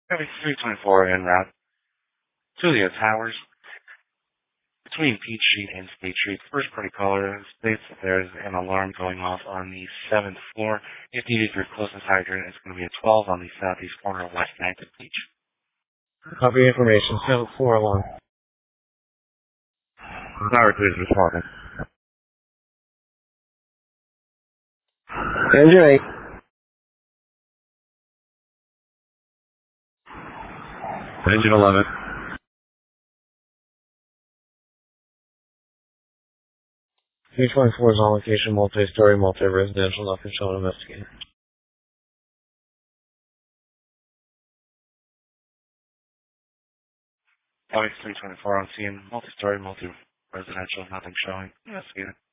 Having 324 en route to the Towers between Peach Street and State Street. First party caller states that there's an alarm going off on the 7th floor. If needed, your closest hydrant is going to be a 12 on the southeast corner of West 9th and Peach. Copy information. 7th floor alarm. Tower 3 is responding. Engine 8. Engine 11. 324 is on location, multi-story, multi-residential, nothing shown investigated. Alex 324 on scene, multi-story, multi-residential, nothing showing. Investigated.